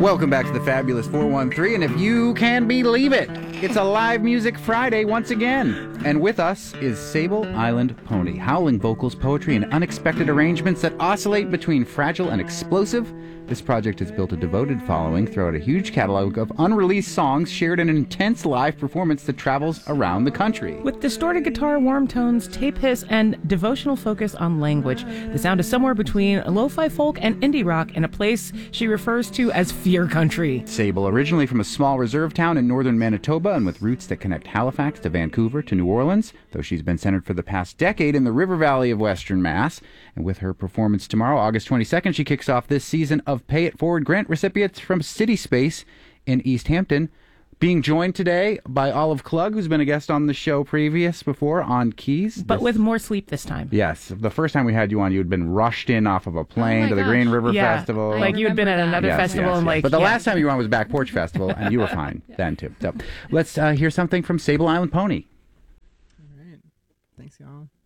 Welcome back to the Fabulous 413, and if you can believe it, it's a live music Friday once again. And with us is Sable Island Pony, howling vocals, poetry, and unexpected arrangements that oscillate between fragile and explosive. This project has built a devoted following throughout a huge catalog of unreleased songs shared in an intense live performance that travels around the country. With distorted guitar, warm tones, tape hiss, and devotional focus on language, the sound is somewhere between lo-fi folk and indie rock in a place she refers to as Fear Country. Sable, originally from a small reserve town in northern Manitoba and with roots that connect Halifax to Vancouver to New Orleans, though she's been centered for the past decade in the River Valley of Western Mass. And with her performance tomorrow, August 22nd, she kicks off this season of Pay It Forward grant recipients from City Space in East Hampton. Being joined today by Olive Klug, who's been a guest on the show before on keys. But with more sleep this time. Yes. The first time we had you on, you had been rushed in off of a plane to the Green River Festival. Like you had been at another festival. And But the last time you were on was Back Porch Festival, and you were fine then, too. So let's hear something from Sable Island Pony. All right. Thanks, y'all.